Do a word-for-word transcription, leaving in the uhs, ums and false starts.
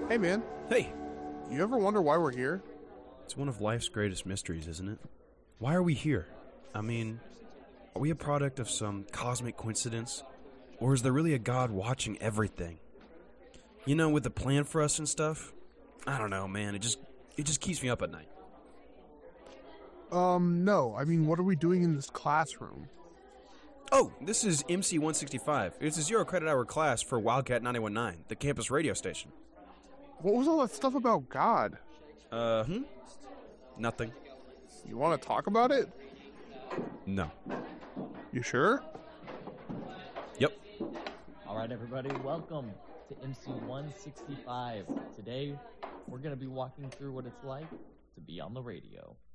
Hey, man. Hey! You ever wonder why we're here? It's one of life's greatest mysteries, isn't it? Why are we here? I mean, are we a product of some cosmic coincidence? Or is there really a God watching everything? You know, with a plan for us and stuff? I don't know, man. It just it just keeps me up at night. Um, no. I mean, what are we doing in this classroom? Oh, this is M C one sixty-five. It's a zero credit hour class for Wildcat ninety-one point nine, the campus radio station. What was all that stuff about God? Uh, hmm? Nothing. You want to talk about it? No. You sure? Yep. All right, everybody, welcome to M C one sixty-five. Today, we're going to be walking through what it's like to be on the radio.